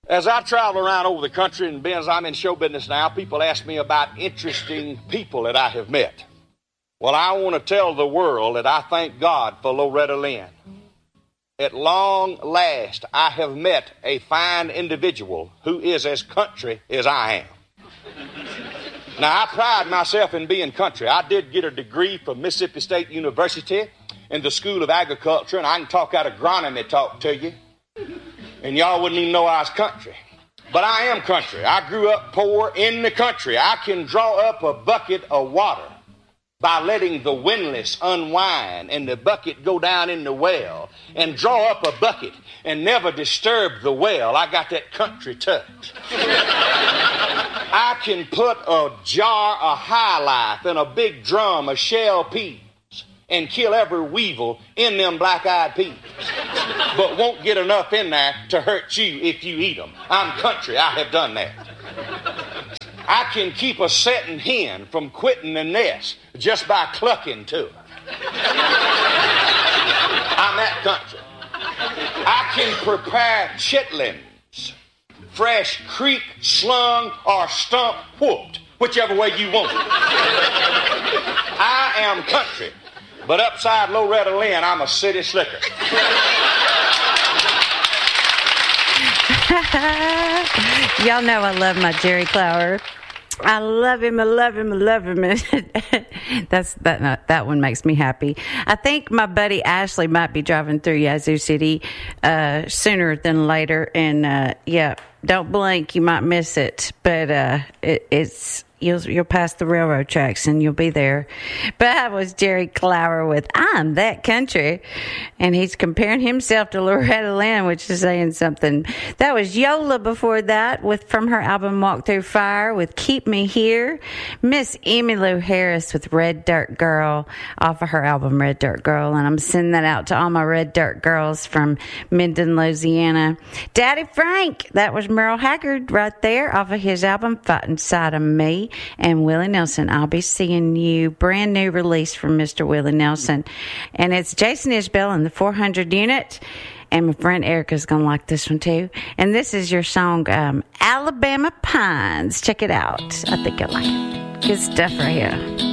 As I travel around over the country, and being as I'm in show business now, people ask me about interesting people that I have met. Well, I want to tell the world that I thank God for Loretta Lynn. At long last, I have met a fine individual who is as country as I am. Now, I pride myself in being country. I did get a degree from Mississippi State University in the School of Agriculture, and I can talk out agronomy talk to you. And y'all wouldn't even know I was country. But I am country. I grew up poor in the country. I can draw up a bucket of water by letting the windlass unwind and the bucket go down in the well, and draw up a bucket and never disturb the well. I got that country touch. I can put a jar of High Life in a big drum of shell peas and kill every weevil in them black-eyed peas, but won't get enough in there to hurt you if you eat them. I'm country. I have done that. I can keep a setting hen from quitting the nest just by clucking to her. I'm that country. I can prepare chitlins, fresh, creek, slung, or stump whooped, whichever way you want it. I am country. But upside Loretta Lynn, I'm a city slicker. Y'all know I love my Jerry Clower. I love him. I love him. I love him. That one makes me happy. I think my buddy Ashley might be driving through Yazoo City sooner than later, and yeah, don't blink, you might miss it. But it's. You'll pass the railroad tracks and you'll be there. But that was Jerry Clower with I'm That Country. And he's comparing himself to Loretta Lynn, which is saying something. That was Yola before that from her album Walk Through Fire with Keep Me Here. Miss Emmylou Harris with Red Dirt Girl off of her album Red Dirt Girl. And I'm sending that out to all my Red Dirt girls from Minden, Louisiana. Daddy Frank, that was Merle Haggard right there off of his album Fight Inside of Me. And Willie Nelson, I'll be seeing you. Brand new release from Mr. Willie Nelson. And it's Jason Isbell in the 400 unit. And my friend Erica's going to like this one too. And this is your song, Alabama Pines. Check it out. I think you'll like it. Good stuff right here.